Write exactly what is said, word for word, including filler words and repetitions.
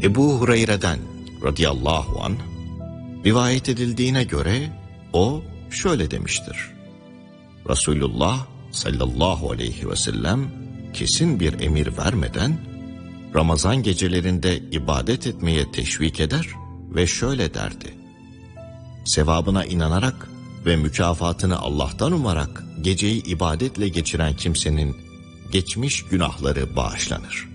Ebu Hureyre'den radıyallahu anh rivayet edildiğine göre o şöyle demiştir: Resulullah sallallahu aleyhi ve sellem kesin bir emir vermeden Ramazan gecelerinde ibadet etmeye teşvik eder ve şöyle derdi: sevabına inanarak ve mükafatını Allah'tan umarak geceyi ibadetle geçiren kimsenin geçmiş günahları bağışlanır.